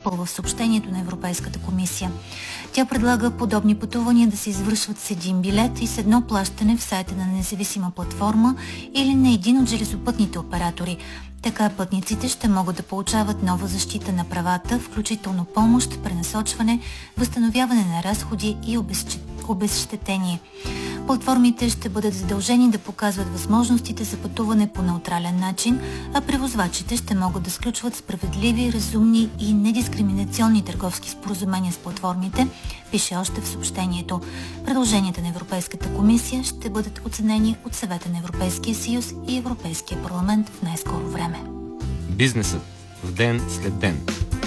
изпълва в съобщението на Европейската комисия. Тя предлага подобни пътувания да се извършват с един билет и с едно плащане в сайта на независима платформа или на един от железопътните оператори. Така пътниците ще могат да получават нова защита на правата, включително помощ, пренасочване, възстановяване на разходи и обезщетение. Платформите ще бъдат задължени да показват възможностите за пътуване по неутрален начин, а превозвачите ще могат да сключват справедливи, разумни и недискриминационни търговски споразумения с платформите, пише още в съобщението. Предложенията на Европейската комисия ще бъдат оценени от Съвета на Европейския съюз и Европейския парламент в най-скоро време. Бизнесът в ден след ден.